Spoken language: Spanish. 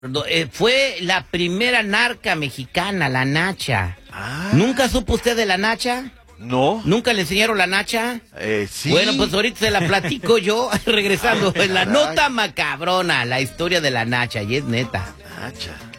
Fue la primera narca mexicana, la Nacha. Ah. ¿Nunca supo usted de la Nacha? No. ¿Nunca le enseñaron la Nacha? Sí. Bueno, pues ahorita se la platico yo, regresando en la caray. nota macabrona, la historia de la Nacha, y es neta. Nacha.